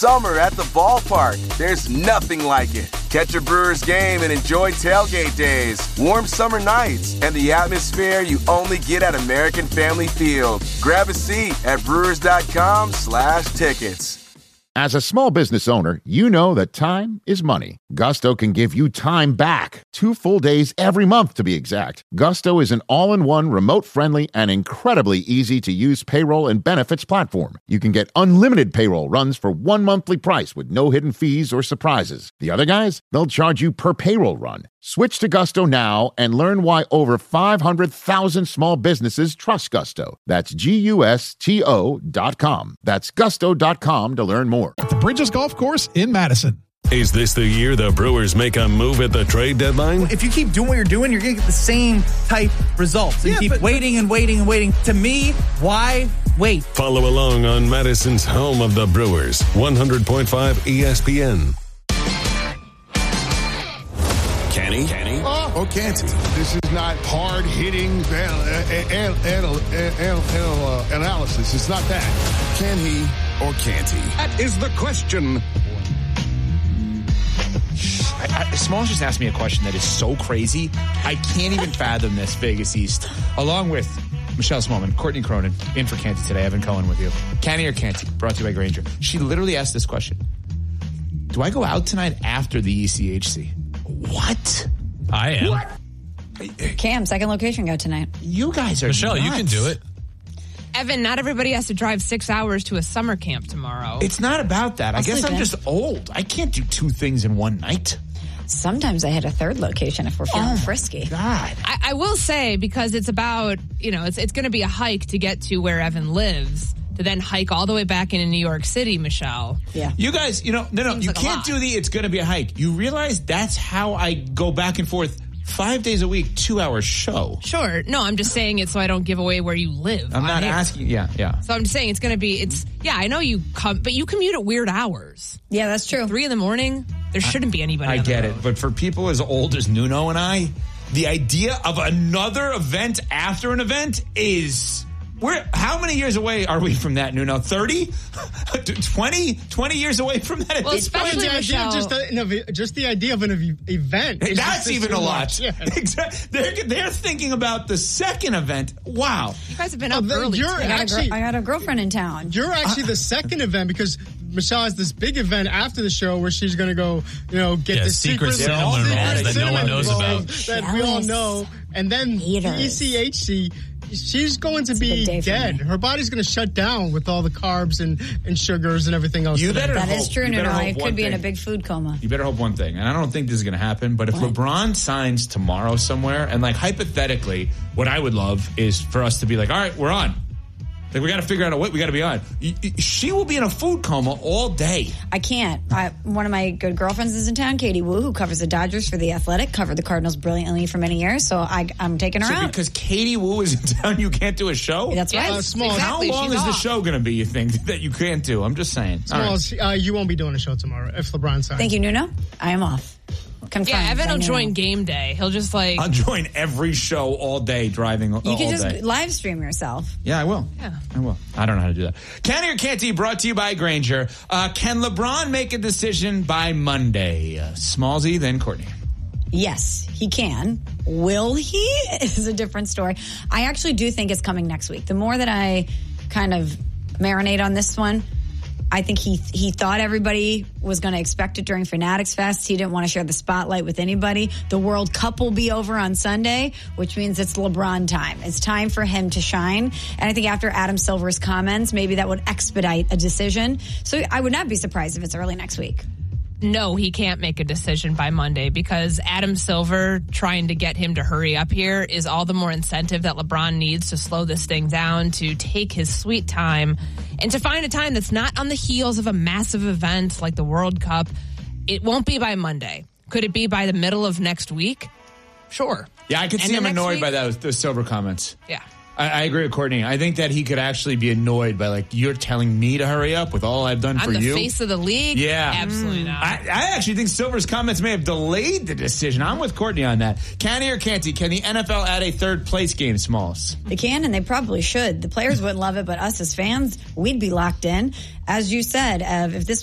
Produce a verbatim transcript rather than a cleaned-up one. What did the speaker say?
summer at the ballpark. There's nothing like it. Catch a Brewers game and enjoy tailgate days, warm summer nights, and the atmosphere you only get at American Family Field. Grab a seat at brewers.com slash tickets. As a small business owner, you know that time is money. Gusto can give you time back. Two full days every month, to be exact. Gusto is an all-in-one, remote-friendly, and incredibly easy-to-use payroll and benefits platform. You can get unlimited payroll runs for one monthly price with no hidden fees or surprises. The other guys, they'll charge you per payroll run. Switch to Gusto now and learn why over five hundred thousand small businesses trust Gusto. That's G U S T O dot com. That's gusto dot com to learn more. At the Bridges Golf Course in Madison. Is this the year the Brewers make a move at the trade deadline? If you keep doing what you're doing, you're going to get the same type results. Yeah, you keep but, waiting and waiting and waiting. To me, why wait? Follow along on Madison's home of the Brewers, one hundred point five E S P N. Kenny? Kenny? Oh, or can't he? This is not hard-hitting anal- anal- anal- anal- analysis. It's not that. Can he or can't he? That is the question. I, I, Smalls just asked me a question that is so crazy. I can't even fathom this, Vegas East. Along with Michelle Smallman, Courtney Cronin, in for Canty today. Evan Cohen with you. Canny or Canty, brought to you by Grainger. She literally asked this question. Do I go out tonight after the E C H C? What? I am. What? Cam, second location go tonight. You guys are Michelle, nuts. you can do it. Evan, not everybody has to drive six hours to a summer camp tomorrow. It's not about that. I'll I guess sleep I'm in. just old. I can't do two things in one night. Sometimes I hit a third location if we're feeling Oh, frisky. God. I, I will say, because it's about, you know, it's, it's going to be a hike to get to where Evan lives, to then hike all the way back into New York City, Michelle. Yeah. You guys, you know, no, no, Seems you like a can't lot. do the it's going to be a hike. You realize that's how I go back and forth five days a week, two hour show. Sure. No, I'm just saying it so I don't give away where you live. I'm on not air. asking. Yeah, yeah. So I'm just saying it's going to be, it's, yeah, I know you come, but you commute at weird hours. Yeah, that's true. Three in the morning, there shouldn't be anybody I on the get road. it. But for people as old as Nuno and I, the idea of another event after an event is... We're, how many years away are we from that, Nuno? thirty? twenty? twenty years away from that? at Well, this point? especially the idea Michelle. of just, a, an ev- just the idea of an ev- event. Hey, is that's just even too a lot. much. Yeah. Exactly. They're, they're thinking about the second event. Wow. You guys have been Oh, up the- early. you're today. I got, a actually- gr- I got a girlfriend in town. You're actually the second event because Michelle has this big event after the show where she's going to go, you know, get Yeah, the secret secret, cinnamon secret rolls that no one cinnamon knows rolls about. that we all Jealous. know. And then the Haters. E C H C, she's going to It's a big be day for dead. me. Her body's going to shut down with all the carbs and, and sugars and everything else. You today. better That is hope- true, you no, better no. hope I one could be in a thing. big food coma. You better hope one thing, and I don't think this is going to happen, but if What? LeBron signs tomorrow somewhere, and like hypothetically, what I would love is for us to be like, all right, we're on. Like, we got to figure out a way. We got to be on. Y- y- She will be in a food coma all day. I can't. I, one of my good girlfriends is in town, Katie Wu, who covers the Dodgers for The Athletic, covered the Cardinals brilliantly for many years, so I, I'm taking her So out. because Katie Wu is in town, you can't do a show? That's right. Yes, Uh, small. exactly. How long She's is the off. show going to be, you think, that you can't do? I'm just saying. All right. Smalls, uh, you won't be doing a show tomorrow if LeBron signs. Thank you, Nuno. I am off. Confirmed Yeah, Evan by will Nuno. join game day. He'll just like, I'll join every show all day driving all You can just day. live stream yourself. Yeah, I will. Yeah. I will. I don't know how to do that. Can or can't he? Brought to you by Grainger. Uh, can LeBron make a decision by Monday? Uh, Smallsy, then Courtney. Yes, he can. Will he? Is a different story. I actually do think it's coming next week. The more that I kind of marinate on this one, I think he he thought everybody was going to expect it during Fanatics Fest. He didn't want to share the spotlight with anybody. The World Cup will be over on Sunday, which means it's LeBron time. It's time for him to shine. And I think after Adam Silver's comments, maybe that would expedite a decision. So I would not be surprised if it's early next week. no, he can't make a decision by Monday because Adam Silver trying to get him to hurry up here is all the more incentive that LeBron needs to slow this thing down, to take his sweet time, and to find a time that's not on the heels of a massive event like the World Cup. It won't be by Monday. Could it be by the middle of next week? Sure. Yeah, I could see End of him next annoyed week? by those, those Silver comments. Yeah. I, I agree with Courtney. I think that he could actually be annoyed by, like, you're telling me to hurry up with all I've done I'm for the you. face of the league? Yeah. Absolutely not. I, I actually think Silver's comments may have delayed the decision. I'm with Courtney on that. Can he or can't he? Can the N F L add a third place game, Smalls? They can, and they probably should. The players wouldn't love it, but us as fans, we'd be locked in. As you said, uh, if this